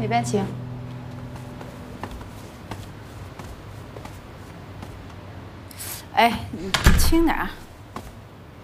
里边请。哎，你轻点啊。